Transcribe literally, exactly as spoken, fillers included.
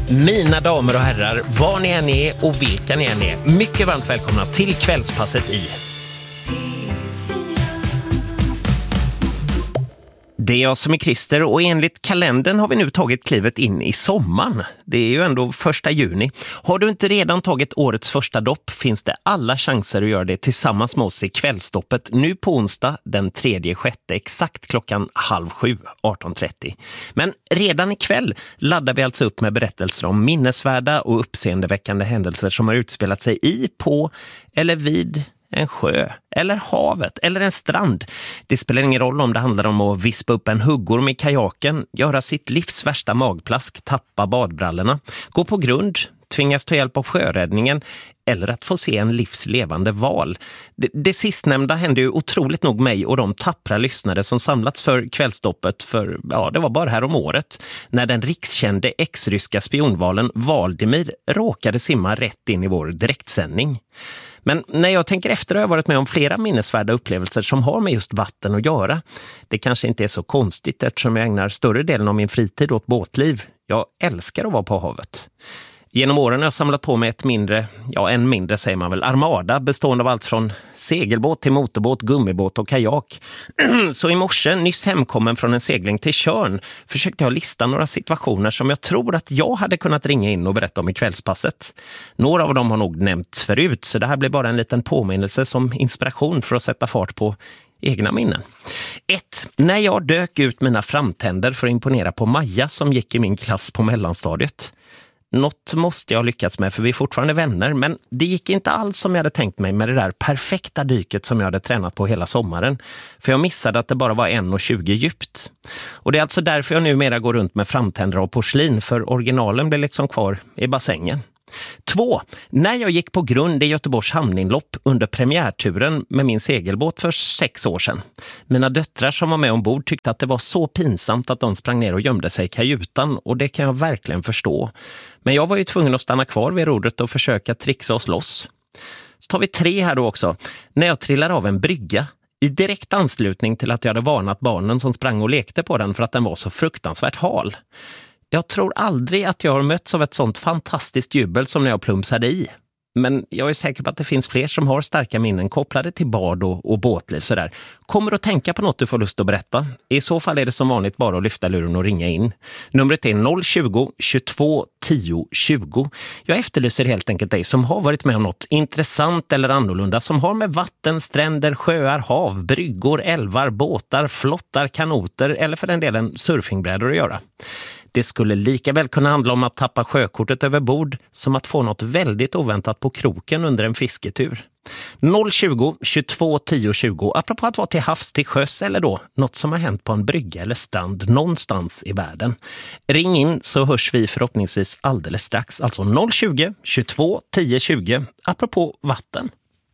Mina damer och herrar, var ni än är och vilka ni än är, mycket varmt välkomna till kvällspasset i Det är jag som är Christer och enligt kalendern har vi nu tagit klivet in i sommaren. Det är ju ändå första juni. Har du inte redan tagit årets första dopp finns det alla chanser att göra det tillsammans med oss i kvällstoppet nu på onsdag den tredje sjätte exakt klockan halv sju, arton trettio. Men redan ikväll laddar vi alltså upp med berättelser om minnesvärda och uppseendeväckande händelser som har utspelat sig i, på eller vid en sjö, eller havet, eller en strand. Det spelar ingen roll om det handlar om att vispa upp en huggorm i kajaken, göra sitt livs värsta magplask, tappa badbrallorna, gå på grund, tvingas ta hjälp av sjöräddningen eller att få se en livslevande val. Det, det sistnämnda hände ju otroligt nog mig och de tappra lyssnare som samlats för kvällstoppet för, ja, det var bara här om året, när den rikskände ex-ryska spionvalen Valdimir råkade simma rätt in i vår direktsändning. Men när jag tänker efter har jag varit med om flera minnesvärda upplevelser som har med just vatten att göra. Det kanske inte är så konstigt eftersom jag ägnar större delen av min fritid åt båtliv. Jag älskar att vara på havet. Genom åren har jag samlat på mig ett mindre, ja en mindre säger man väl, armada bestående av allt från segelbåt till motorbåt, gummibåt och kajak. Så i morse, nyss hemkommen från en segling till Tjörn, försökte jag lista några situationer som jag tror att jag hade kunnat ringa in och berätta om i kvällspasset. Några av dem har nog nämnt förut, så det här blir bara en liten påminnelse som inspiration för att sätta fart på egna minnen. ett. När jag dök ut mina framtänder för att imponera på Maja som gick i min klass på mellanstadiet. Något måste jag ha lyckats med för vi är fortfarande vänner, men det gick inte alls som jag hade tänkt mig med det där perfekta dyket som jag hade tränat på hela sommaren. För jag missade att det bara var en komma tjugo djupt. Och det är alltså därför jag numera går runt med framtänder och porslin, för originalen blir liksom kvar i bassängen. två. När jag gick på grund i Göteborgs hamninlopp under premiärturen med min segelbåt för sex år sedan. Mina döttrar som var med ombord tyckte att det var så pinsamt att de sprang ner och gömde sig i kajutan, och det kan jag verkligen förstå. Men jag var ju tvungen att stanna kvar vid rodret och försöka trixa oss loss. Så tar vi tre här då också. När jag trillade av en brygga i direkt anslutning till att jag hade varnat barnen som sprang och lekte på den för att den var så fruktansvärt hal. Jag tror aldrig att jag har mötts av ett sånt fantastiskt jubel som när jag plumsade i. Men jag är säker på att det finns fler som har starka minnen kopplade till bad och, och båtliv sådär. Kommer du att tänka på något du får lust att berätta? I så fall är det som vanligt bara att lyfta luren och ringa in. Numret är noll tjugo, tjugotvå, tio, tjugo. Jag efterlyser helt enkelt dig som har varit med om något intressant eller annorlunda som har med vatten, stränder, sjöar, hav, bryggor, älvar, båtar, flottar, kanoter eller för den delen surfingbrädor att göra. Det skulle lika väl kunna handla om att tappa sjökortet över bord som att få något väldigt oväntat på kroken under en fisketur. noll tjugo, tjugotvå, tio, tjugo. Apropå att vara till havs, till sjöss eller då något som har hänt på en brygga eller strand någonstans i världen. Ring in så hörs vi förhoppningsvis alldeles strax. Alltså noll tjugo, tjugotvå, tio, tjugo. Apropå vatten.